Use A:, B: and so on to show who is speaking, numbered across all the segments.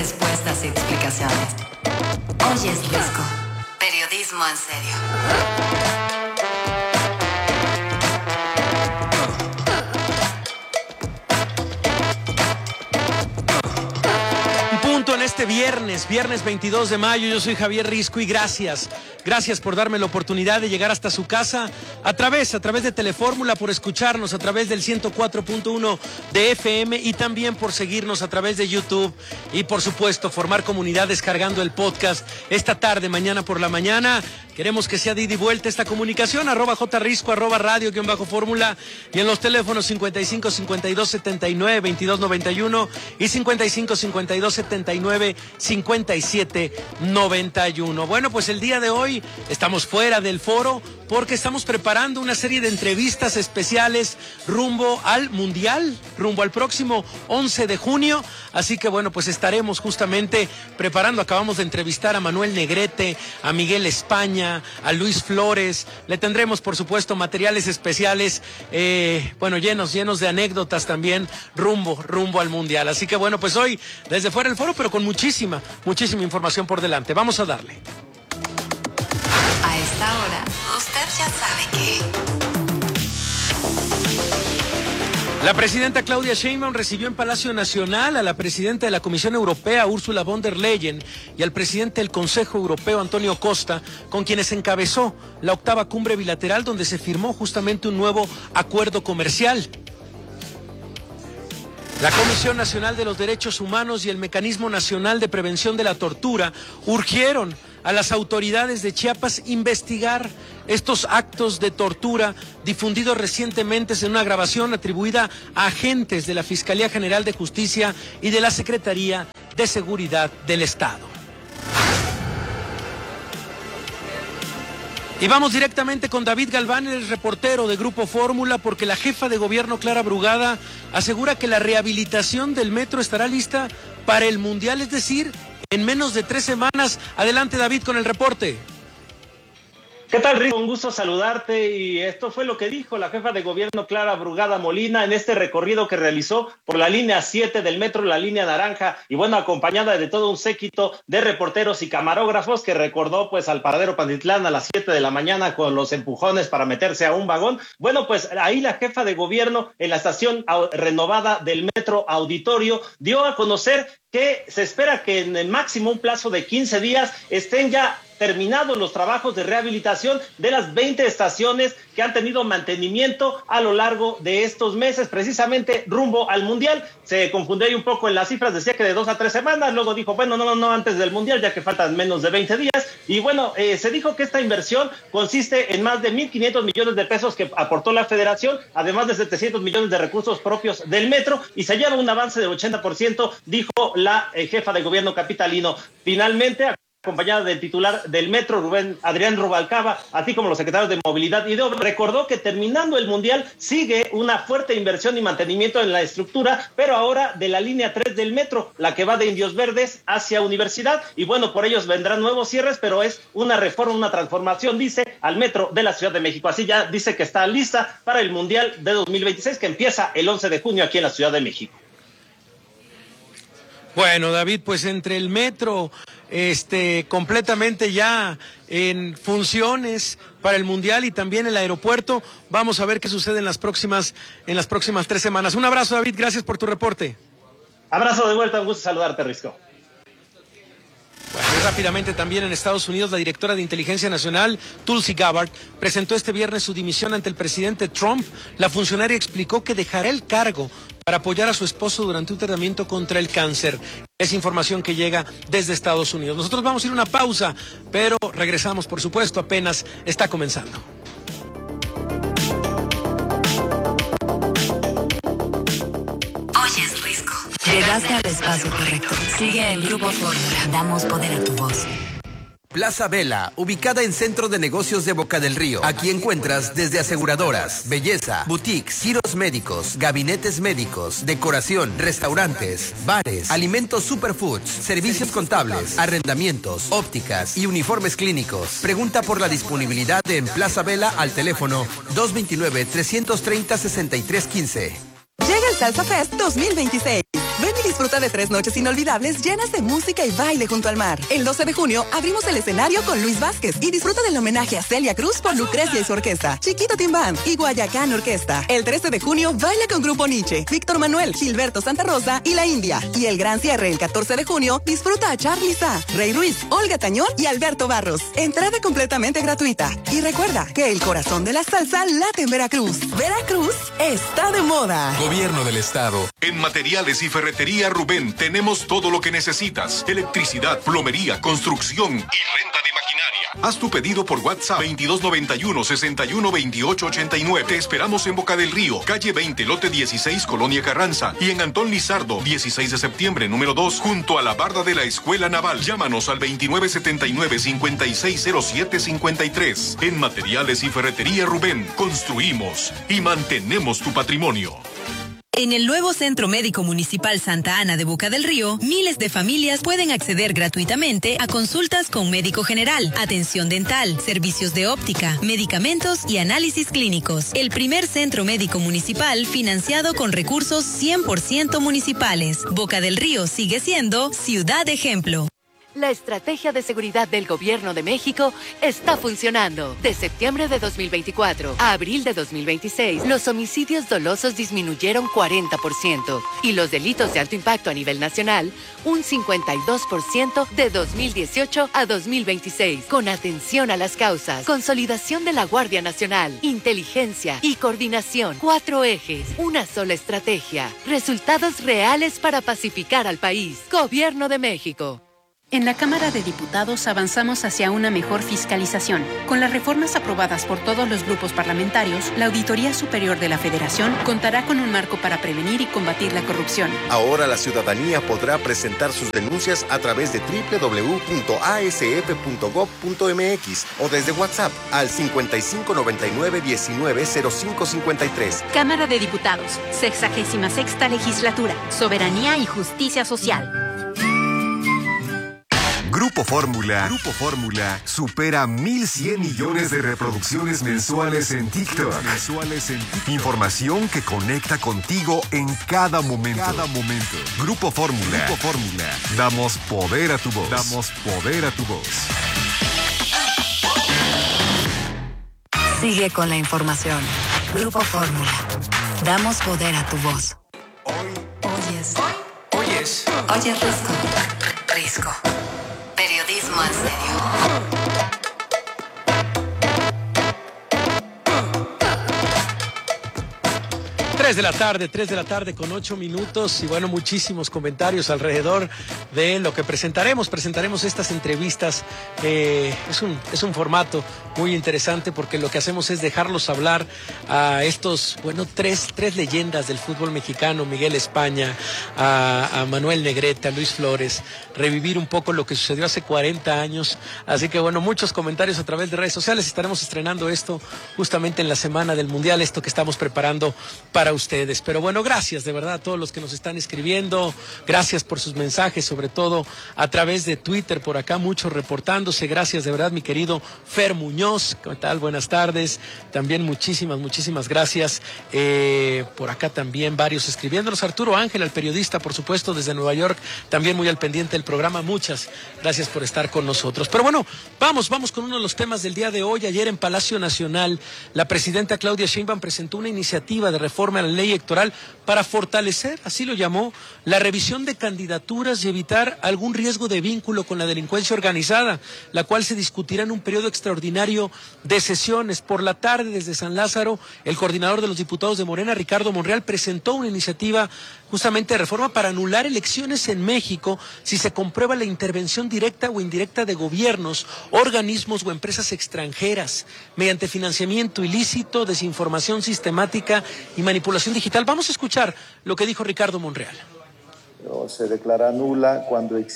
A: respuestas y explicaciones. Hoy es Risco. Periodismo en serio.
B: En este viernes 22 de mayo, yo soy Javier Risco y gracias por darme la oportunidad de llegar hasta su casa a través de Telefórmula, por escucharnos a través del 104.1 de FM y también por seguirnos a través de YouTube y por supuesto formar comunidad descargando el podcast esta tarde, mañana por la mañana. Queremos que sea de ida y vuelta esta comunicación, @jrisco, @radio_fórmula y en los teléfonos 55 52 79 22 91 y 55 52 79 57 91. Bueno, pues el día de hoy estamos fuera del foro porque estamos preparando una serie de entrevistas especiales rumbo al Mundial, rumbo al próximo 11 de junio. Así que bueno, pues estaremos justamente preparando. Acabamos de entrevistar a Manuel Negrete, a Miguel España, a Luis Flores. Le tendremos, por supuesto, materiales especiales, llenos de anécdotas también rumbo al Mundial. Así que bueno, pues hoy desde fuera del foro, pero con muchísima información por delante. Vamos a darle.
A: A esta hora, usted ya sabe que...
B: La presidenta Claudia Sheinbaum recibió en Palacio Nacional a la presidenta de la Comisión Europea, Ursula von der Leyen, y al presidente del Consejo Europeo, Antonio Costa, con quienes encabezó la octava cumbre bilateral donde se firmó justamente un nuevo acuerdo comercial. La Comisión Nacional de los Derechos Humanos y el Mecanismo Nacional de Prevención de la Tortura urgieron a las autoridades de Chiapas investigar estos actos de tortura difundidos recientemente en una grabación atribuida a agentes de la Fiscalía General de Justicia y de la Secretaría de Seguridad del Estado. Y vamos directamente con David Galván, el reportero de Grupo Fórmula, porque la jefa de gobierno, Clara Brugada, asegura que la rehabilitación del metro estará lista para el Mundial, es decir, en menos de 3 semanas. Adelante, David, con el reporte.
C: ¿Qué tal, Rico? Un gusto saludarte, y esto fue lo que dijo la jefa de gobierno Clara Brugada Molina en este recorrido que realizó por la línea 7 del metro, la línea naranja, y bueno, acompañada de todo un séquito de reporteros y camarógrafos que recordó pues al paradero Pantitlán a las 7 de la mañana con los empujones para meterse a un vagón. Bueno, pues ahí la jefa de gobierno en la estación renovada del metro Auditorio dio a conocer que se espera que en el máximo un plazo de 15 días estén ya terminados los trabajos de rehabilitación de las 20 estaciones que han tenido mantenimiento a lo largo de estos meses, precisamente rumbo al Mundial. Se confundió ahí un poco en las cifras, decía que de 2 a 3 semanas, luego dijo, bueno, no, antes del Mundial, ya que faltan menos de 20 días, y bueno, se dijo que esta inversión consiste en más de 1,500 millones de pesos que aportó la Federación, además de 700 millones de recursos propios del metro, y se lleva un avance del 80%, dijo la jefa de gobierno capitalino. Finalmente, acompañada del titular del metro, Adrián Rubalcaba, así como los secretarios de Movilidad y de Obras, recordó que terminando el Mundial sigue una fuerte inversión y mantenimiento en la estructura, pero ahora de la línea 3 del metro, la que va de Indios Verdes hacia Universidad, y bueno, por ellos vendrán nuevos cierres, pero es una reforma, una transformación, dice, al metro de la Ciudad de México. Así ya dice que está lista para el Mundial de 2026, que empieza el 11 de junio aquí en la Ciudad de México.
B: Bueno, David, pues entre el metro, completamente ya en funciones para el Mundial y también el aeropuerto, vamos a ver qué sucede en las próximas 3 semanas. Un abrazo, David, gracias por tu reporte.
C: Abrazo de vuelta, un gusto saludarte, Risco.
B: Bueno, y rápidamente también en Estados Unidos, la directora de Inteligencia Nacional, Tulsi Gabbard, presentó este viernes su dimisión ante el presidente Trump. La funcionaria explicó que dejará el cargo para apoyar a su esposo durante un tratamiento contra el cáncer. Es información que llega desde Estados Unidos. Nosotros vamos a ir a una pausa, pero regresamos, por supuesto, apenas está comenzando.
A: Oye, es Risco. Llegaste al espacio correcto. Sigue en Grupo Fórmula. Damos poder a tu voz.
D: Plaza Vela, ubicada en Centro de Negocios de Boca del Río. Aquí encuentras desde aseguradoras, belleza, boutiques, giros médicos, gabinetes médicos, decoración, restaurantes, bares, alimentos superfoods, servicios contables, arrendamientos, ópticas y uniformes clínicos. Pregunta por la disponibilidad en Plaza Vela al teléfono 229-330-6315.
E: Llega el Salsa Fest 2026. Ven y Disfruta de 3 noches inolvidables llenas de música y baile junto al mar. El 12 de junio abrimos el escenario con Luis Vázquez y disfruta del homenaje a Celia Cruz por Lucrecia y su orquesta, Chiquito Team Band y Guayacán Orquesta. El 13 de junio baila con Grupo Nietzsche, Víctor Manuel, Gilberto Santa Rosa y La India. Y el gran cierre el 14 de junio disfruta a Charly Sa, Rey Ruiz, Olga Tañón y Alberto Barros. Entrada completamente gratuita. Y recuerda que el corazón de la salsa late en Veracruz. Veracruz está de moda.
F: Gobierno del Estado. En Materiales y Ferretería Rubén tenemos todo lo que necesitas. Electricidad, plomería, construcción y renta de maquinaria. Haz tu pedido por WhatsApp 2291-612889. Te esperamos en Boca del Río, calle 20, lote 16, Colonia Carranza. Y en Antón Lizardo, 16 de septiembre, número 2, junto a la barda de la Escuela Naval. Llámanos al 2979-560753. En Materiales y Ferretería Rubén, construimos y mantenemos tu patrimonio.
A: En el nuevo Centro Médico Municipal Santa Ana de Boca del Río, miles de familias pueden acceder gratuitamente a consultas con médico general, atención dental, servicios de óptica, medicamentos y análisis clínicos. El primer centro médico municipal financiado con recursos 100% municipales. Boca del Río sigue siendo ciudad ejemplo.
G: La estrategia de seguridad del Gobierno de México está funcionando. De septiembre de 2024 a abril de 2026, los homicidios dolosos disminuyeron 40% y los delitos de alto impacto a nivel nacional un 52% de 2018 a 2026. Con atención a las causas, consolidación de la Guardia Nacional, inteligencia y coordinación. 4 ejes, una sola estrategia. Resultados reales para pacificar al país. Gobierno de México.
H: En la Cámara de Diputados avanzamos hacia una mejor fiscalización. Con las reformas aprobadas por todos los grupos parlamentarios, la Auditoría Superior de la Federación contará con un marco para prevenir y combatir la corrupción.
I: Ahora la ciudadanía podrá presentar sus denuncias a través de www.asf.gov.mx o desde WhatsApp al 5599-190553.
H: Cámara de Diputados, 66ª Legislatura, Soberanía y Justicia Social.
J: Grupo Fórmula supera 1,100 millones de reproducciones mensuales en TikTok. Información que conecta contigo en cada momento. Grupo Fórmula. Damos poder a tu voz.
A: Sigue con la información. Grupo Fórmula. Damos poder a tu voz. Oyes Risco. Periodismo en serio.
B: 3 de la tarde con 8 minutos y bueno, muchísimos comentarios alrededor de lo que presentaremos. Presentaremos estas entrevistas. Es un formato muy interesante porque lo que hacemos es dejarlos hablar a estos, bueno, tres leyendas del fútbol mexicano, Miguel España, a Manuel Negrete, a Luis Flores, revivir un poco lo que sucedió hace 40 años. Así que bueno, muchos comentarios a través de redes sociales. Estaremos estrenando esto justamente en la semana del Mundial, esto que estamos preparando para ustedes. Pero bueno, gracias de verdad a todos los que nos están escribiendo, gracias por sus mensajes, sobre todo a través de Twitter, por acá muchos reportándose. Gracias de verdad, mi querido Fer Muñoz, ¿qué tal? Buenas tardes. También muchísimas gracias. Por acá también varios escribiéndonos. Arturo Ángel, el periodista, por supuesto, desde Nueva York, también muy al pendiente del programa. Muchas gracias por estar con nosotros. Pero bueno, vamos con uno de los temas del día de hoy. Ayer en Palacio Nacional, la presidenta Claudia Sheinbaum presentó una iniciativa de reforma a la ley electoral para fortalecer, así lo llamó, la revisión de candidaturas y evitar algún riesgo de vínculo con la delincuencia organizada, la cual se discutirá en un periodo extraordinario de sesiones. Por la tarde, desde San Lázaro, el coordinador de los diputados de Morena, Ricardo Monreal, presentó una iniciativa justamente de reforma para anular elecciones en México si se comprueba la intervención directa o indirecta de gobiernos, organismos o empresas extranjeras mediante financiamiento ilícito, desinformación sistemática y manipulación digital. Vamos a escuchar lo que dijo Ricardo Monreal.
K: Se declara nula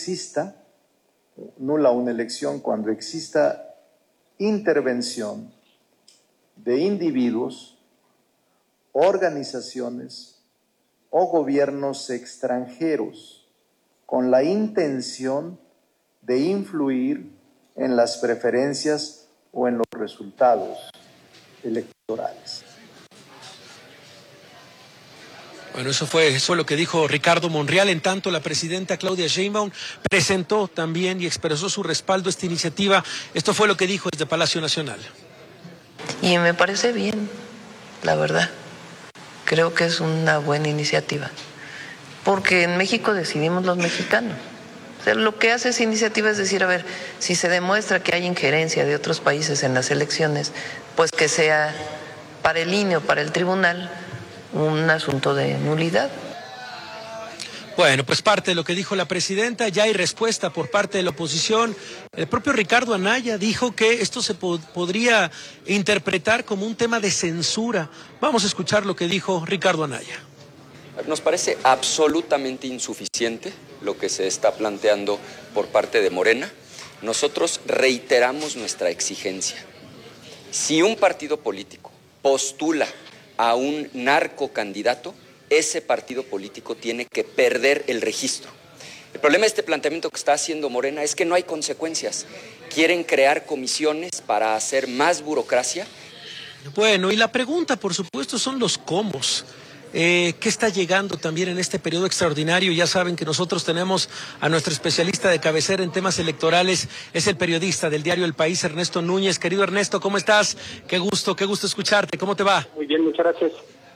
K: una elección cuando exista intervención de individuos, organizaciones o gobiernos extranjeros con la intención de influir en las preferencias o en los resultados electorales.
B: Bueno, eso fue lo que dijo Ricardo Monreal. En tanto, la presidenta Claudia Sheinbaum presentó también y expresó su respaldo a esta iniciativa. Esto fue lo que dijo desde Palacio Nacional.
L: Y me parece bien, la verdad. Creo que es una buena iniciativa. Porque en México decidimos los mexicanos. O sea, lo que hace esa iniciativa es decir, a ver, si se demuestra que hay injerencia de otros países en las elecciones, pues que sea para el INE o para el tribunal un asunto de nulidad.
B: Bueno, pues parte de lo que dijo la presidenta, ya hay respuesta por parte de la oposición. El propio Ricardo Anaya dijo que esto se podría interpretar como un tema de censura. Vamos a escuchar lo que dijo Ricardo Anaya.
M: Nos parece absolutamente insuficiente lo que se está planteando por parte de Morena. Nosotros reiteramos nuestra exigencia. Si un partido político postula a un narcocandidato, ese partido político tiene que perder el registro. El problema de este planteamiento que está haciendo Morena es que no hay consecuencias. Quieren crear comisiones para hacer más burocracia.
B: Bueno, y la pregunta, por supuesto, son los cómo. ¿Qué está llegando también en este periodo extraordinario? Ya saben que nosotros tenemos a nuestro especialista de cabecera en temas electorales, es el periodista del diario El País, Ernesto Núñez. Querido Ernesto, ¿cómo estás? Qué gusto escucharte. ¿Cómo te va?
N: Muy bien, muchas gracias.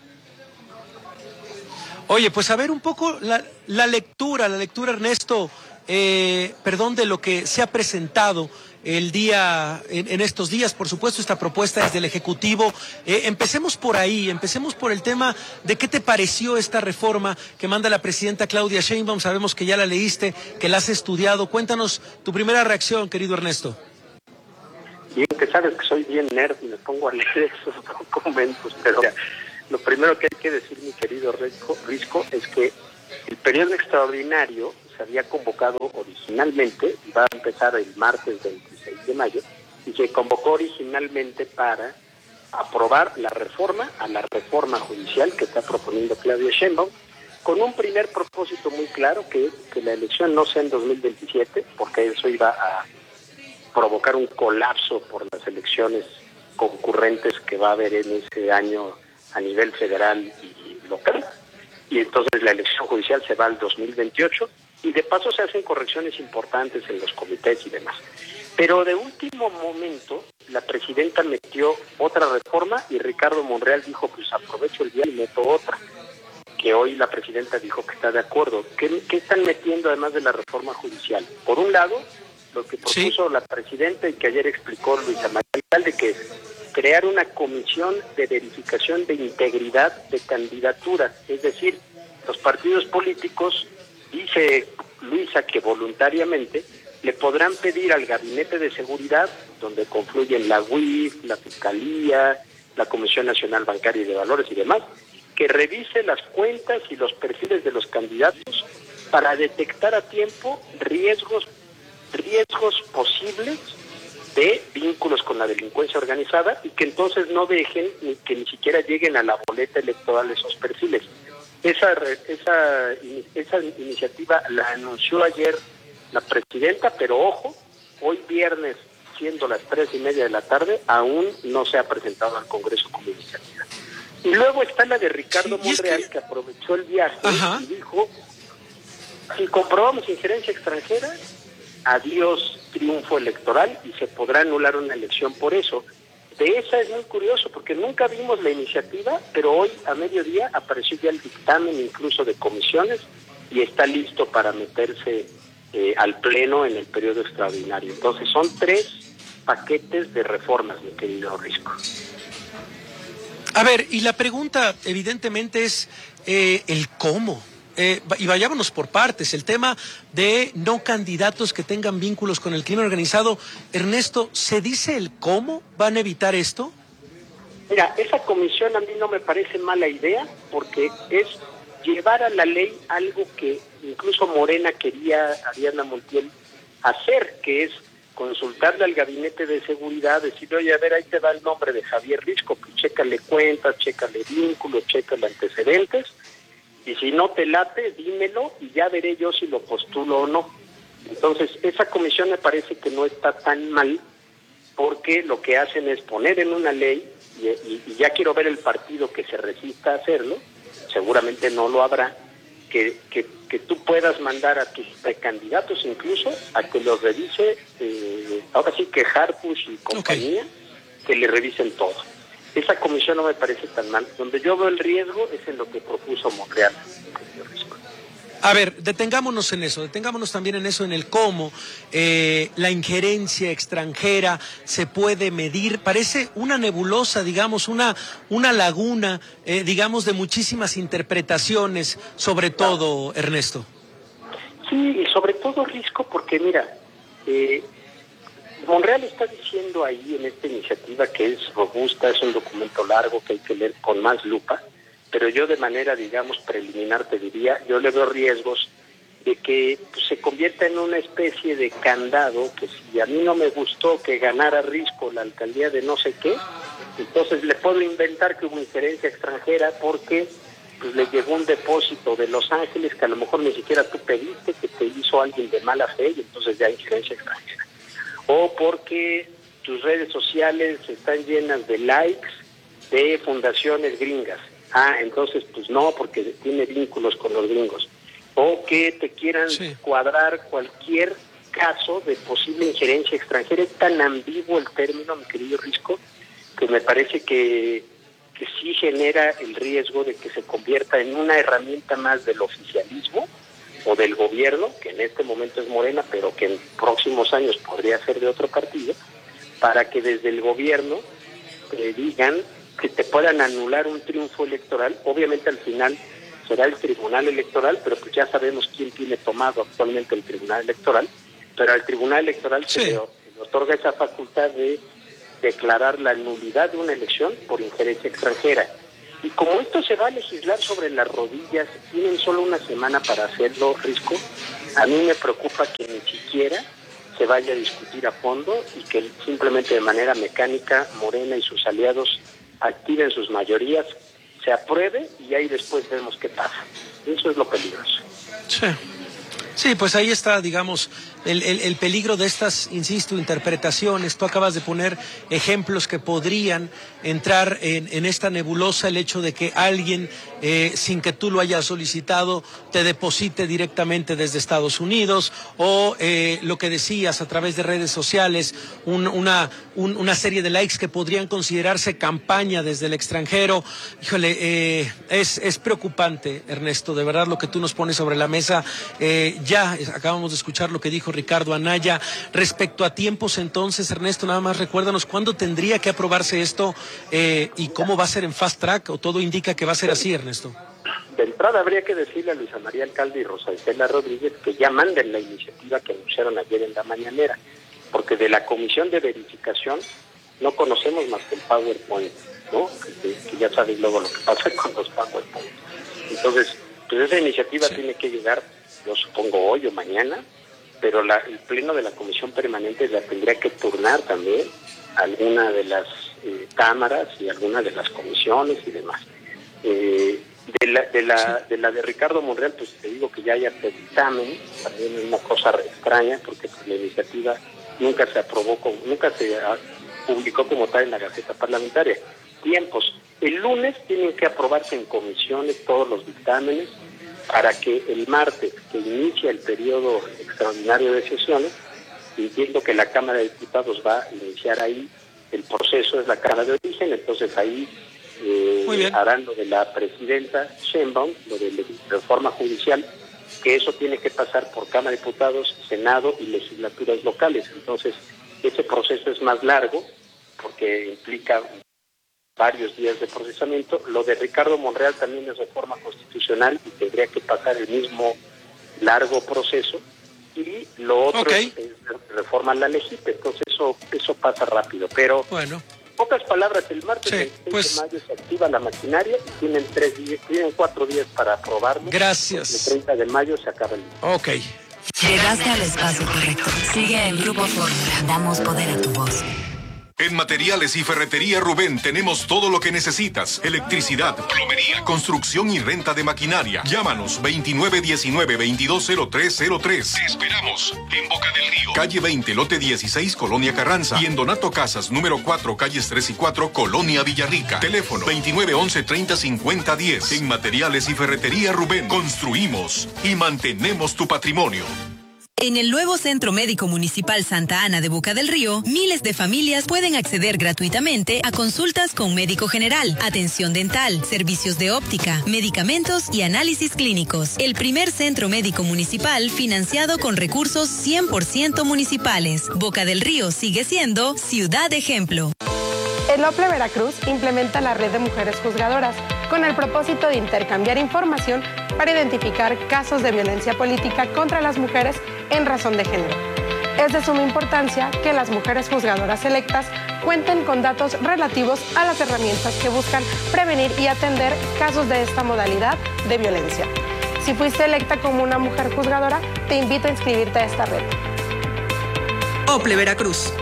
B: Oye, pues a ver un poco la lectura, Ernesto, de lo que se ha presentado en estos días, por supuesto, esta propuesta desde el Ejecutivo. Empecemos por ahí, empecemos por el tema de qué te pareció esta reforma que manda la presidenta Claudia Sheinbaum. Sabemos que ya la leíste, que la has estudiado. Cuéntanos tu primera reacción, querido Ernesto.
N: Bien, que sabes que soy bien nerd y me pongo a leer esos documentos, pero lo primero que hay que decir, mi querido Risco, es que el periodo extraordinario se había convocado originalmente, y va a empezar el martes 26 de mayo, y se convocó originalmente para aprobar la reforma a la reforma judicial que está proponiendo Claudia Sheinbaum, con un primer propósito muy claro, que es que la elección no sea en 2027, porque eso iba a provocar un colapso por las elecciones concurrentes que va a haber en ese año a nivel federal y local, y entonces la elección judicial se va al 2028, y de paso se hacen correcciones importantes en los comités y demás. Pero de último momento, la presidenta metió otra reforma y Ricardo Monreal dijo, pues aprovecho el día y meto otra, que hoy la presidenta dijo que está de acuerdo. ¿Qué están metiendo además de la reforma judicial? Por un lado, lo que propuso la presidenta y que ayer explicó Luisa María Alcalde, que es crear una comisión de verificación de integridad de candidaturas, es decir, los partidos políticos, dice Luisa, que voluntariamente le podrán pedir al Gabinete de Seguridad, donde confluyen la UIF, la Fiscalía, la Comisión Nacional Bancaria y de Valores y demás, que revise las cuentas y los perfiles de los candidatos para detectar a tiempo riesgos posibles de vínculos con la delincuencia organizada, y que entonces no dejen ni que ni siquiera lleguen a la boleta electoral esos perfiles. Esa iniciativa la anunció ayer la presidenta, pero ojo, hoy viernes, siendo las 3:30 de la tarde, aún no se ha presentado al Congreso como iniciativa. Y luego está la de Ricardo Monreal, que aprovechó el viaje y dijo, si comprobamos injerencia extranjera, adiós triunfo electoral y se podrá anular una elección por eso. De esa es muy curioso, porque nunca vimos la iniciativa, pero hoy a mediodía apareció ya el dictamen incluso de comisiones y está listo para meterse al pleno en el periodo extraordinario. Entonces son 3 paquetes de reformas, mi querido Risco.
B: A ver, y la pregunta evidentemente es el cómo. Y vayámonos por partes, el tema de no candidatos que tengan vínculos con el crimen organizado. Ernesto, ¿se dice el cómo van a evitar esto?
N: Mira, esa comisión a mí no me parece mala idea, porque es llevar a la ley algo que incluso Morena quería, Ariadna Montiel, hacer, que es consultarle al Gabinete de Seguridad, decirle, oye, a ver, ahí te va el nombre de Javier Risco, pues chécale cuentas, chécale vínculos, chécale antecedentes, y si no te late, dímelo y ya veré yo si lo postulo o no. Entonces, esa comisión me parece que no está tan mal, porque lo que hacen es poner en una ley, y ya quiero ver el partido que se resista a hacerlo, seguramente no lo habrá, que tú puedas mandar a tus precandidatos incluso a que los revise, ahora sí que Harfuch y compañía, que le revisen todo. Esa comisión no me parece tan mal. Donde yo veo el riesgo es en lo que propuso Monreal.
B: A ver, detengámonos en eso, detengámonos también en eso, en el cómo la injerencia extranjera se puede medir. Parece una nebulosa, digamos, una laguna, digamos, de muchísimas interpretaciones, sobre todo, Ernesto.
N: Sí, y sobre todo, Risco, porque mira, Monreal está diciendo ahí en esta iniciativa que es robusta, es un documento largo que hay que leer con más lupa, pero yo de manera, digamos, preliminar te diría, yo le veo riesgos de que pues, se convierta en una especie de candado, que si a mí no me gustó que ganara Risco la alcaldía de no sé qué, entonces le puedo inventar que hubo injerencia extranjera porque pues, le llegó un depósito de Los Ángeles que a lo mejor ni siquiera tú pediste, que te hizo alguien de mala fe y entonces ya hay injerencia extranjera. O porque tus redes sociales están llenas de likes de fundaciones gringas. Entonces, pues no, porque tiene vínculos con los gringos. O que te quieran cuadrar cualquier caso de posible injerencia extranjera. Es tan ambiguo el término, mi querido Risco, que me parece que sí genera el riesgo de que se convierta en una herramienta más del oficialismo o del gobierno, que en este momento es Morena, pero que en próximos años podría ser de otro partido, para que desde el gobierno digan que te puedan anular un triunfo electoral. Obviamente al final será el Tribunal Electoral, pero pues ya sabemos quién tiene tomado actualmente el Tribunal Electoral, pero al Tribunal Electoral se le otorga esa facultad de declarar la nulidad de una elección por injerencia extranjera. Y como esto se va a legislar sobre las rodillas, tienen solo una semana para hacerlo, Risco, a mí me preocupa que ni siquiera se vaya a discutir a fondo y que simplemente de manera mecánica Morena y sus aliados activen sus mayorías, se apruebe y ahí después vemos qué pasa. Eso es lo peligroso.
B: Sí, pues ahí está, digamos, el peligro de estas, insisto, interpretaciones. Tú acabas de poner ejemplos que podrían entrar en esta nebulosa, el hecho de que alguien, sin que tú lo hayas solicitado, te deposite directamente desde Estados Unidos, o lo que decías a través de redes sociales, una serie de likes que podrían considerarse campaña desde el extranjero. Híjole, es preocupante, Ernesto, de verdad lo que tú nos pones sobre la mesa. Ya acabamos de escuchar lo que dijo Ricardo Anaya. Respecto a tiempos, entonces, Ernesto, nada más recuérdanos cuándo tendría que aprobarse esto y cómo va a ser en fast track, o todo indica que va a ser así, Ernesto.
N: De entrada habría que decirle a Luisa María Alcalde y Rosa Isela Rodríguez que ya manden la iniciativa que anunciaron ayer en la mañanera, porque de la comisión de verificación no conocemos más que el PowerPoint, ¿no? Que ya sabes luego lo que pasa con los PowerPoint. Entonces, pues esa iniciativa tiene que llegar, yo supongo hoy o mañana, pero el pleno de la comisión permanente la tendría que turnar también alguna de las cámaras y alguna de las comisiones y demás. De la de Ricardo Monreal, pues te digo que ya hay hasta dictamen, también es una cosa extraña, porque pues, la iniciativa nunca se aprobó, nunca se publicó como tal en la Gaceta Parlamentaria. Tiempos. El lunes tienen que aprobarse en comisiones todos los dictámenes, para que el martes, que inicia el periodo extraordinario de sesiones, entiendo que la Cámara de Diputados va a iniciar ahí el proceso, es la Cámara de Origen, entonces ahí harán lo de la presidenta Sheinbaum, lo de la reforma judicial, que eso tiene que pasar por Cámara de Diputados, Senado y legislaturas locales. Entonces, ese proceso es más largo, porque implica varios días de procesamiento. Lo de Ricardo Monreal también es reforma constitucional y tendría que pasar el mismo largo proceso, y lo otro es reforma a la LEGIP, entonces eso pasa rápido, pero en pocas palabras, el martes 26 de mayo se activa la maquinaria y tienen 4 días para aprobarlo.
B: Gracias.
N: El 30 de mayo se acaba el día.
A: Llegaste al espacio correcto. Sigue el Grupo Fórmula. Damos poder a tu voz.
F: En Materiales y Ferretería Rubén tenemos todo lo que necesitas. Electricidad, plomería, construcción y renta de maquinaria. Llámanos 2919-220303. Te esperamos en Boca del Río. Calle 20, lote 16, Colonia Carranza. Y en Donato Casas, número 4, calles 3 y 4, Colonia Villarrica. Teléfono 2911-305010. En Materiales y Ferretería Rubén construimos y mantenemos tu patrimonio.
A: En el nuevo Centro Médico Municipal Santa Ana de Boca del Río, miles de familias pueden acceder gratuitamente a consultas con médico general, atención dental, servicios de óptica, medicamentos y análisis clínicos. El primer centro médico municipal financiado con recursos 100% municipales. Boca del Río sigue siendo ciudad ejemplo.
O: El OPLE Veracruz implementa la red de mujeres juzgadoras con el propósito de intercambiar información para identificar casos de violencia política contra las mujeres en razón de género. Es de suma importancia que las mujeres juzgadoras electas cuenten con datos relativos a las herramientas que buscan prevenir y atender casos de esta modalidad de violencia. Si fuiste electa como una mujer juzgadora, te invito a inscribirte a esta red.
A: OPLE Veracruz.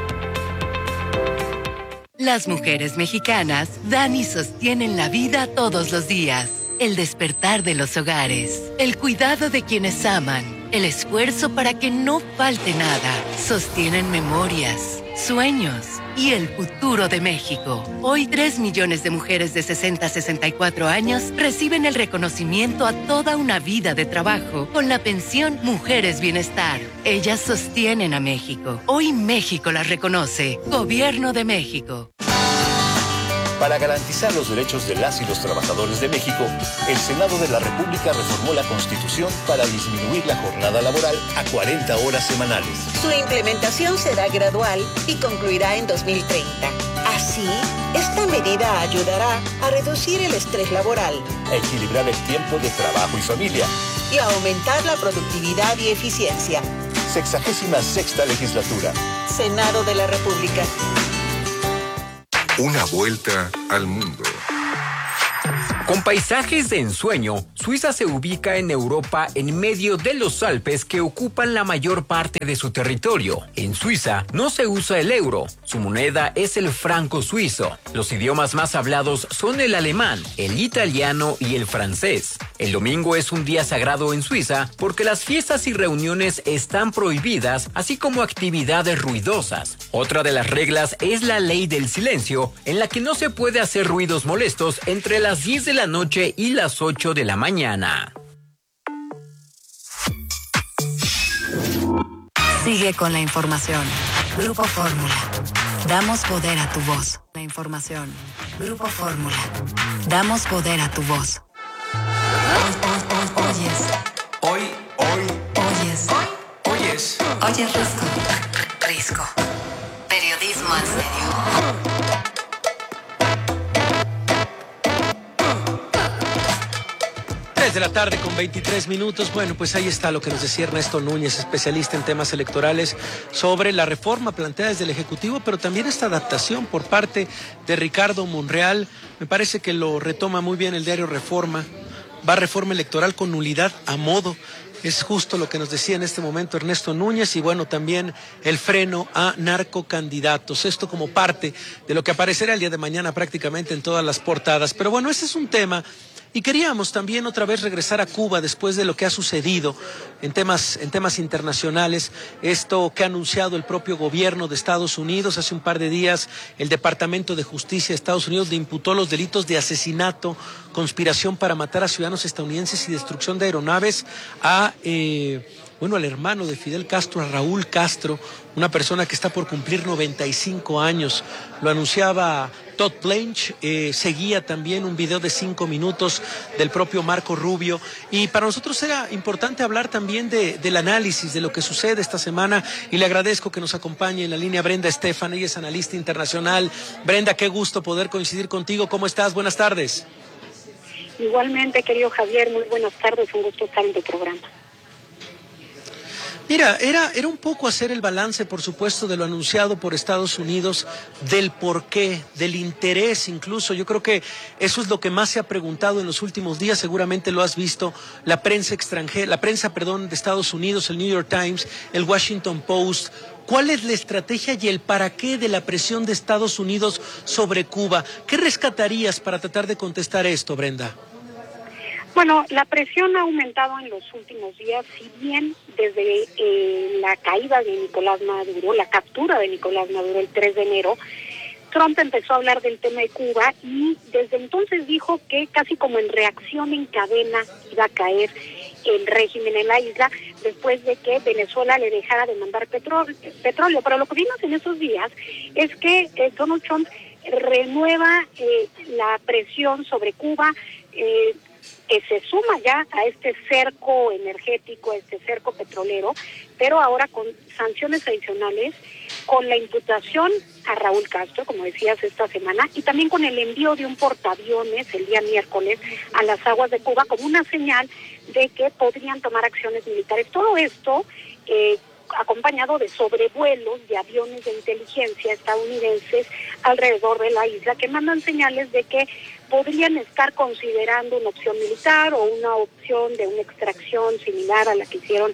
G: Las mujeres mexicanas dan y sostienen la vida todos los días. El despertar de los hogares, el cuidado de quienes aman, el esfuerzo para que no falte nada. Sostienen memorias, sueños y el futuro de México. Hoy 3 millones de mujeres de 60 a 64 años reciben el reconocimiento a toda una vida de trabajo con la pensión Mujeres Bienestar. Ellas sostienen a México. Hoy México las reconoce. Gobierno de México.
P: Para garantizar los derechos de las y los trabajadores de México, el Senado de la República reformó la Constitución para disminuir la jornada laboral a 40 horas semanales.
Q: Su implementación será gradual y concluirá en 2030. Así, esta medida ayudará a reducir el estrés laboral,
P: a equilibrar el tiempo de trabajo y familia
Q: y a aumentar la productividad y eficiencia.
P: 66ª legislatura.
Q: Senado de la República.
F: Una vuelta al mundo.
R: Con paisajes de ensueño, Suiza se ubica en Europa en medio de los Alpes que ocupan la mayor parte de su territorio. En Suiza no se usa el euro, su moneda es el franco suizo. Los idiomas más hablados son el alemán, el italiano y el francés. El domingo es un día sagrado en Suiza porque las fiestas y reuniones están prohibidas, así como actividades ruidosas. Otra de las reglas es la ley del silencio, en la que no se puede hacer ruidos molestos entre las 10 de la noche y las 8 de la mañana.
S: Sigue con la información. Grupo Fórmula. Damos poder a tu voz. La información. Grupo Fórmula. Damos poder a tu voz. Oyes. Oyes Risco. Periodismo en serio.
B: 3 de la tarde con 23 minutos. Bueno, pues ahí está lo que nos decía Ernesto Núñez, especialista en temas electorales, sobre la reforma planteada desde el Ejecutivo, pero también esta adaptación por parte de Ricardo Monreal. Me parece que lo retoma muy bien el diario Reforma. Va reforma electoral con nulidad a modo. Es justo lo que nos decía en este momento Ernesto Núñez, y bueno, también el freno a narcocandidatos. Esto como parte de lo que aparecerá el día de mañana prácticamente en todas las portadas. Pero bueno, ese es un tema. Y queríamos también otra vez regresar a Cuba después de lo que ha sucedido en temas internacionales. Esto que ha anunciado el propio gobierno de Estados Unidos. Hace un par de días el Departamento de Justicia de Estados Unidos le imputó los delitos de asesinato, conspiración para matar a ciudadanos estadounidenses y destrucción de aeronaves al hermano de Fidel Castro, a Raúl Castro, una persona que está por cumplir 95 años. Lo anunciaba Todd Blanche, seguía también un video de 5 minutos del propio Marco Rubio. Y para nosotros era importante hablar también del análisis de lo que sucede esta semana, y le agradezco que nos acompañe en la línea Brenda Estefan. Ella es analista internacional. Brenda, qué gusto poder coincidir contigo. ¿Cómo estás? Buenas tardes.
T: Igualmente, querido Javier, muy buenas tardes. Un gusto estar en tu programa.
B: Mira, era un poco hacer el balance, por supuesto, de lo anunciado por Estados Unidos, del porqué, del interés incluso. Yo creo que eso es lo que más se ha preguntado en los últimos días. Seguramente lo has visto, la prensa de Estados Unidos, el New York Times, el Washington Post. ¿Cuál es la estrategia y el para qué de la presión de Estados Unidos sobre Cuba? ¿Qué rescatarías para tratar de contestar esto, Brenda?
T: Bueno, la presión ha aumentado en los últimos días, si bien desde la caída de Nicolás Maduro, la captura de Nicolás Maduro el 3 de enero, Trump empezó a hablar del tema de Cuba y desde entonces dijo que casi como en reacción en cadena iba a caer el régimen en la isla después de que Venezuela le dejara de mandar petróleo. Pero lo que vimos en esos días es que Donald Trump renueva la presión sobre Cuba, que se suma ya a este cerco energético, este cerco petrolero, pero ahora con sanciones adicionales, con la imputación a Raúl Castro, como decías esta semana, y también con el envío de un portaaviones el día miércoles a las aguas de Cuba como una señal de que podrían tomar acciones militares. Todo esto acompañado de sobrevuelos de aviones de inteligencia estadounidenses alrededor de la isla que mandan señales de que podrían estar considerando una opción militar o una opción de una extracción similar a la que hicieron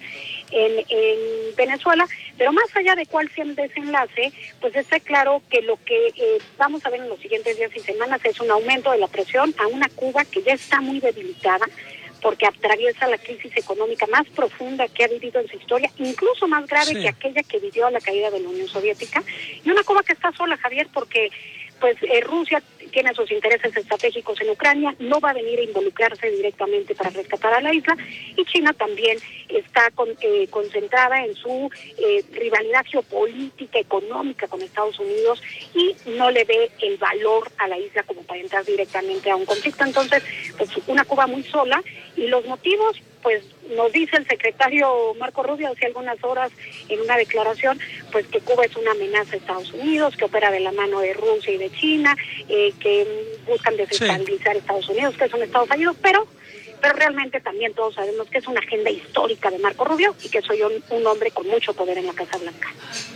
T: en Venezuela, pero más allá de cuál sea el desenlace, pues está claro que lo que vamos a ver en los siguientes días y semanas es un aumento de la presión a una Cuba que ya está muy debilitada, porque atraviesa la crisis económica más profunda que ha vivido en su historia, incluso más grave que aquella que vivió a la caída de la Unión Soviética, y una Cuba que está sola, Javier, porque pues Rusia tiene sus intereses estratégicos en Ucrania, no va a venir a involucrarse directamente para rescatar a la isla, y China también está concentrada en su rivalidad geopolítica, económica con Estados Unidos, y no le ve el valor a la isla como para entrar directamente a un conflicto. Entonces, pues una Cuba muy sola, y los motivos, pues nos dice el secretario Marco Rubio hace algunas horas en una declaración, pues que Cuba es una amenaza a Estados Unidos, que opera de la mano de Rusia y de China, que buscan desestabilizar a Estados Unidos, que es un estado fallido, pero realmente también todos sabemos que es una agenda histórica de Marco Rubio y que soy un hombre con mucho poder en la Casa Blanca.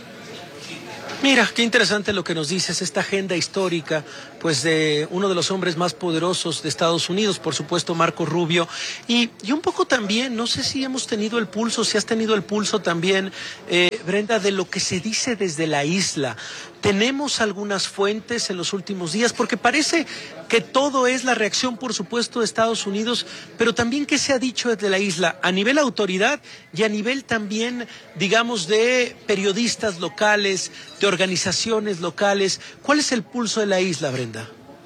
B: Mira, qué interesante lo que nos dices, esta agenda histórica, pues de uno de los hombres más poderosos de Estados Unidos, por supuesto Marco Rubio, y un poco también, no sé si hemos tenido el pulso, si has tenido el pulso también, Brenda, de lo que se dice desde la isla. Tenemos algunas fuentes en los últimos días, porque parece que todo es la reacción, por supuesto, de Estados Unidos, pero también qué se ha dicho desde la isla, a nivel autoridad y a nivel también, digamos, de periodistas locales, de organizaciones locales. ¿Cuál es el pulso de la isla, Brenda?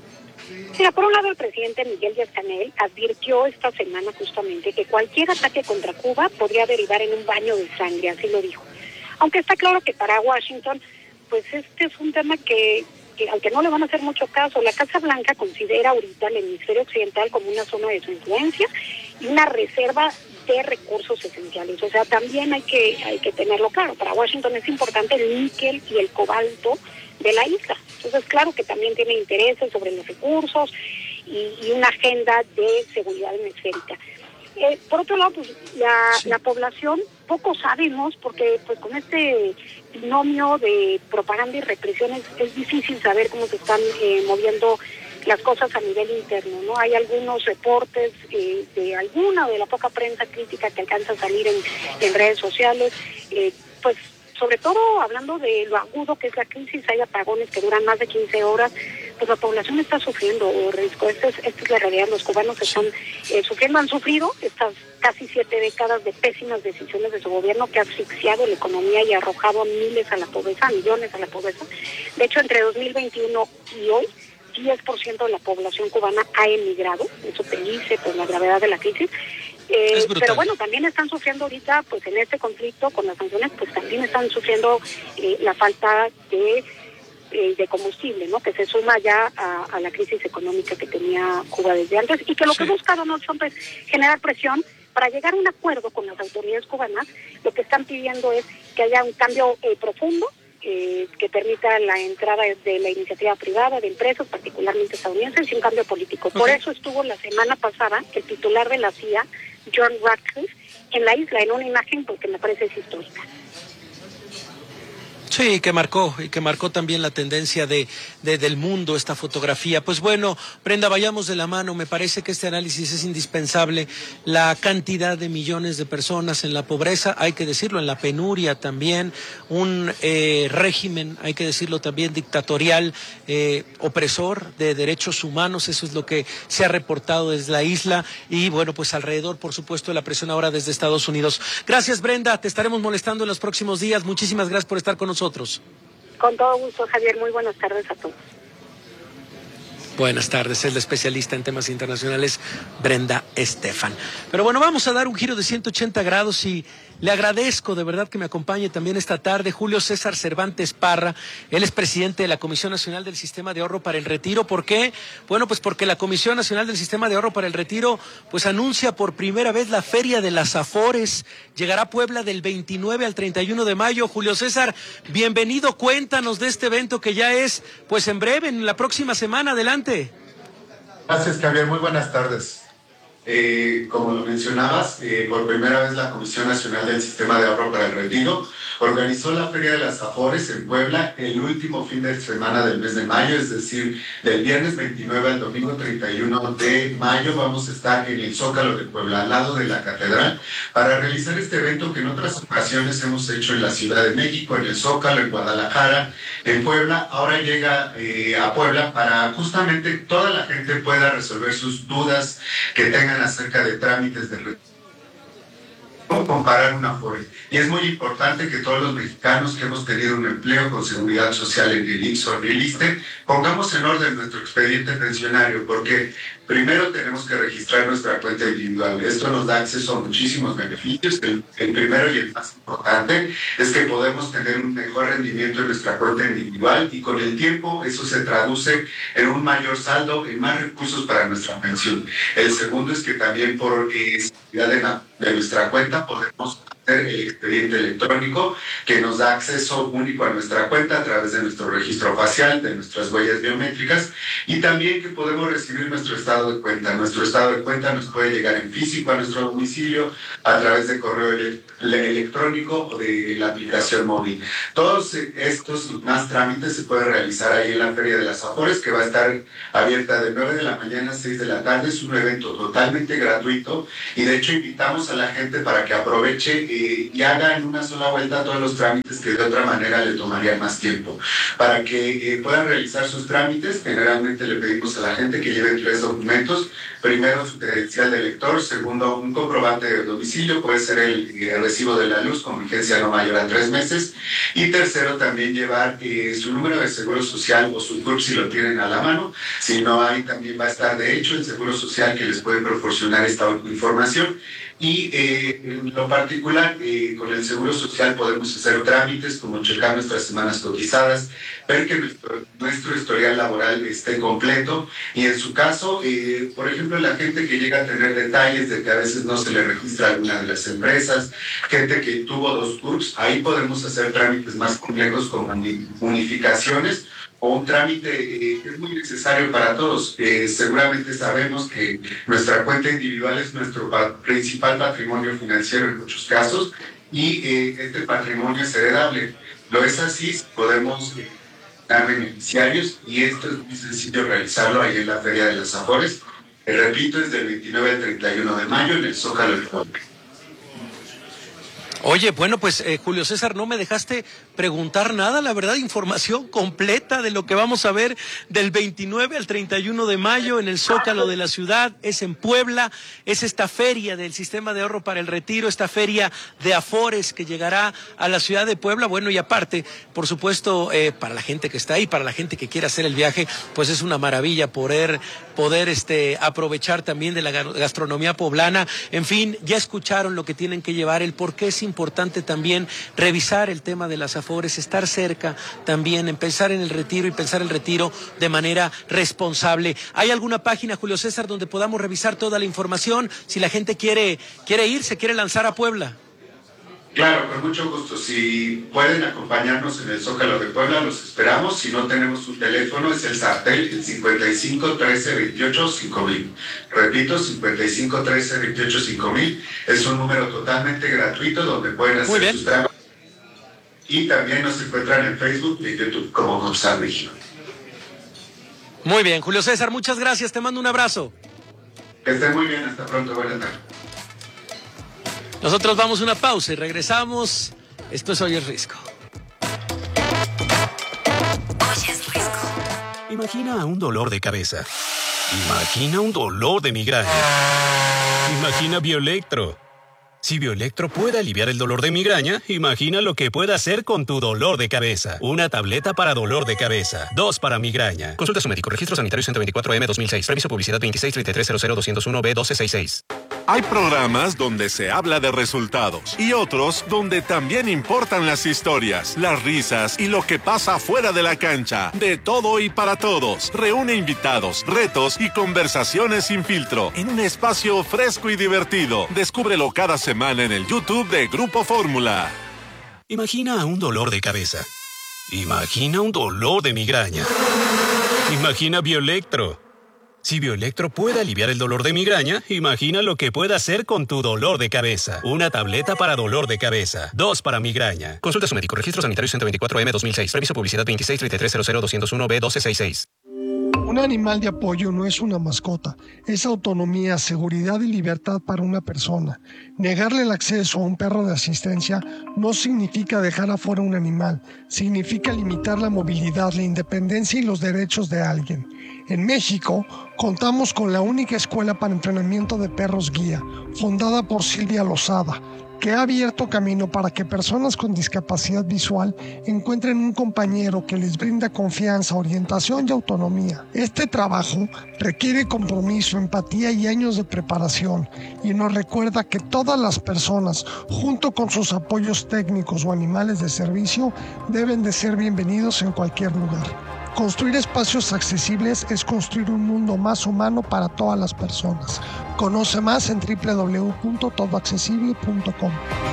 T: Mira, por un lado el presidente Miguel Díaz-Canel advirtió esta semana justamente que cualquier ataque contra Cuba podría derivar en un baño de sangre, así lo dijo. Aunque está claro que para Washington, pues este es un tema que aunque no le van a hacer mucho caso, la Casa Blanca considera ahorita el hemisferio occidental como una zona de su influencia y una reserva de recursos esenciales. O sea, también hay que tenerlo claro. Para Washington es importante el níquel y el cobalto de la isla. Entonces, claro que también tiene intereses sobre los recursos y una agenda de seguridad hemisférica. Por otro lado, pues la población, poco sabemos, porque pues con este binomio de propaganda y represión es difícil saber cómo se están moviendo las cosas a nivel interno, ¿no? Hay algunos reportes de alguna de la poca prensa crítica que alcanza a salir en redes sociales, pues sobre todo hablando de lo agudo que es la crisis, hay apagones que duran más de 15 horas, pues la población está sufriendo riesgo. Esta es la realidad, los cubanos están sufriendo, han sufrido estas casi 7 décadas de pésimas decisiones de su gobierno que ha asfixiado la economía y arrojado a miles a la pobreza, a millones a la pobreza. De hecho, entre 2021 y hoy, 10% de la población cubana ha emigrado, eso te dice pues la gravedad de la crisis. Pero bueno, también están sufriendo ahorita, pues en este conflicto con las sanciones, pues también están sufriendo la falta de combustible, ¿no? Que se suma ya a la crisis económica que tenía Cuba desde antes y que lo que busca Donald Trump es generar presión para llegar a un acuerdo con las autoridades cubanas. Lo que están pidiendo es que haya un cambio profundo que permita la entrada de la iniciativa privada, de empresas, particularmente estadounidenses, y un cambio político. Por eso estuvo la semana pasada el titular de la CIA, John Ratcliffe, en la isla, en una imagen, porque me parece es histórica.
B: Sí, que marcó también la tendencia del mundo esta fotografía. Pues bueno, Brenda, vayamos de la mano. Me parece que este análisis es indispensable. La cantidad de millones de personas en la pobreza, hay que decirlo, en la penuria también, un régimen, hay que decirlo también, dictatorial, opresor de derechos humanos. Eso es lo que se ha reportado desde la isla y bueno, pues alrededor, por supuesto, de la presión ahora desde Estados Unidos. Gracias, Brenda. Te estaremos molestando en los próximos días. Muchísimas gracias por estar con nosotros.
T: Con todo gusto, Javier. Muy buenas tardes a todos.
B: Buenas tardes, es la especialista en temas internacionales, Brenda Estefan. Pero bueno, vamos a dar un giro de 180 grados y le agradezco de verdad que me acompañe también esta tarde Julio César Cervantes Parra. Él es presidente de la Comisión Nacional del Sistema de Ahorro para el Retiro. ¿Por qué? Bueno, pues porque la Comisión Nacional del Sistema de Ahorro para el Retiro pues anuncia por primera vez la Feria de las Afores. Llegará a Puebla del 29 al 31 de mayo. Julio César, bienvenido. Cuéntanos de este evento que ya es pues en breve, en la próxima semana. Adelante.
U: Gracias, Javier. Muy buenas tardes. Como lo mencionabas, por primera vez la Comisión Nacional del Sistema de Ahorro para el Retiro organizó la Feria de las Afores en Puebla el último fin de semana del mes de mayo, es decir, del viernes 29 al domingo 31 de mayo. Vamos a estar en el Zócalo de Puebla, al lado de la Catedral, para realizar este evento que en otras ocasiones hemos hecho en la Ciudad de México, en el Zócalo, en Guadalajara, en Puebla. Ahora llega a Puebla para justamente toda la gente pueda resolver sus dudas que tengan acerca de trámites de retiro, comparar una Afore. Y es muy importante que todos los mexicanos que hemos tenido un empleo con seguridad social en el IMSS o en el ISSSTE, pongamos en orden nuestro expediente pensionario, porque primero tenemos que registrar nuestra cuenta individual. Esto nos da acceso a muchísimos beneficios. El primero y el más importante es que podemos tener un mejor rendimiento en nuestra cuenta individual y con el tiempo eso se traduce en un mayor saldo, en más recursos para nuestra pensión. El segundo es que también por seguridad de nuestra cuenta podemos hacer el expediente electrónico que nos da acceso único a nuestra cuenta a través de nuestro registro facial, de nuestras huellas biométricas, y también que podemos recibir nuestro estado de cuenta. Nuestro estado de cuenta nos puede llegar en físico a nuestro domicilio a través de correo electrónico o de la aplicación móvil. Todos estos más trámites se pueden realizar ahí en la Feria de las Afores, que va a estar abierta de 9 de la mañana a 6 de la tarde. Es un evento totalmente gratuito y de hecho invitamos a la gente para que aproveche y haga en una sola vuelta todos los trámites que de otra manera le tomarían más tiempo. Para que puedan realizar sus trámites, generalmente le pedimos a la gente que lleve 3 documentos. Primero, su credencial de elector. Segundo, un comprobante de domicilio, puede ser el recibo de la luz con vigencia no mayor a 3 meses. Y tercero, también llevar su número de seguro social o su CURP si lo tienen a la mano. Si no hay, también va a estar de hecho el seguro social que les puede proporcionar esta información. Y en lo particular, con el Seguro Social podemos hacer trámites como checar nuestras semanas cotizadas, ver que nuestro historial laboral esté completo y en su caso, por ejemplo, la gente que llega a tener detalles de que a veces no se le registra alguna de las empresas, gente que tuvo 2 CURPs, ahí podemos hacer trámites más complejos como unificaciones o un trámite que es muy necesario para todos. Seguramente sabemos que nuestra cuenta individual es nuestro principal patrimonio financiero en muchos casos y este patrimonio es heredable. Lo es así, podemos dar beneficiarios y esto es muy sencillo realizarlo ahí en la Feria de las Afores. Repito, es del 29 al 31 de mayo en el Zócalo de Puebla.
B: Oye, bueno, pues Julio César, no me dejaste preguntar nada, la verdad, información completa de lo que vamos a ver del 29 al 31 de mayo en el Zócalo de la ciudad, es en Puebla, es esta feria del Sistema de Ahorro para el Retiro, esta feria de Afores que llegará a la ciudad de Puebla. Bueno, y aparte, por supuesto, para la gente que está ahí, para la gente que quiere hacer el viaje, pues es una maravilla poder aprovechar también de la gastronomía poblana. En fin, ya escucharon lo que tienen que llevar, el por qué es importante también revisar el tema de las Afores, estar cerca también, en pensar en el retiro y pensar el retiro de manera responsable. ¿Hay alguna página, Julio César, donde podamos revisar toda la información si la gente quiere ir, se quiere lanzar a Puebla?
U: Claro, con mucho gusto. Si pueden acompañarnos en el Zócalo de Puebla, los esperamos. Si no tenemos un teléfono, es el Sartel, el 55 13 28 5000. Repito, 55 13 28 5000. Es un número totalmente gratuito donde pueden hacer sus trámites. Y también nos encuentran en Facebook y YouTube como GovSat México.
B: Muy bien, Julio César, muchas gracias. Te mando un abrazo.
U: Que estén muy bien. Hasta pronto. Buenas tardes.
B: Nosotros vamos a una pausa y regresamos. Esto es Hoy es Risco.
C: Hoy es Risco. Imagina un dolor de cabeza. Imagina un dolor de migraña. Imagina Bioelectro. Si Bioelectro puede aliviar el dolor de migraña, imagina lo que puede hacer con tu dolor de cabeza. Una tableta para dolor de cabeza. 2 para migraña. Consulta a su médico. Registro sanitario 124M 2006. Previso publicidad 2633000201B1266.
V: Hay programas donde se habla de resultados y otros donde también importan las historias, las risas y lo que pasa fuera de la cancha. De todo y para todos. Reúne invitados, retos y conversaciones sin filtro en un espacio fresco y divertido. Descúbrelo cada semana en el YouTube de Grupo Fórmula.
C: Imagina un dolor de cabeza. Imagina un dolor de migraña. Imagina Bioelectro. Si Bioelectro puede aliviar el dolor de migraña, imagina lo que puede hacer con tu dolor de cabeza. Una tableta para dolor de cabeza. 2 para migraña. Consulta a su médico. Registro sanitario 124M 2006. Previso publicidad 2633000201B1266.
W: Un animal de apoyo no es una mascota, es autonomía, seguridad y libertad para una persona. Negarle el acceso a un perro de asistencia no significa dejar afuera un animal, significa limitar la movilidad, la independencia y los derechos de alguien. En México, contamos con la única escuela para entrenamiento de perros guía, fundada por Silvia Lozada, que ha abierto camino para que personas con discapacidad visual encuentren un compañero que les brinda confianza, orientación y autonomía. Este trabajo requiere compromiso, empatía y años de preparación, y nos recuerda que todas las personas, junto con sus apoyos técnicos o animales de servicio, deben de ser bienvenidos en cualquier lugar. Construir espacios accesibles es construir un mundo más humano para todas las personas. Conoce más en www.todoaccesible.com.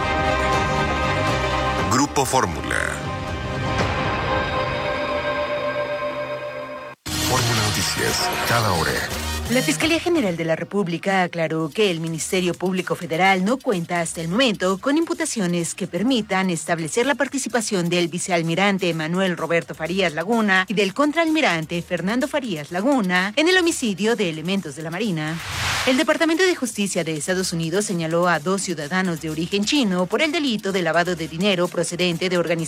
J: Grupo Fórmula. Fórmula Noticias, cada hora.
X: La Fiscalía General de la República aclaró que el Ministerio Público Federal no cuenta hasta el momento con imputaciones que permitan establecer la participación del vicealmirante Manuel Roberto Farías Laguna y del contraalmirante Fernando Farías Laguna en el homicidio de elementos de la Marina. El Departamento de Justicia de Estados Unidos señaló a 2 ciudadanos de origen chino por el delito de lavado de dinero procedente de organizaciones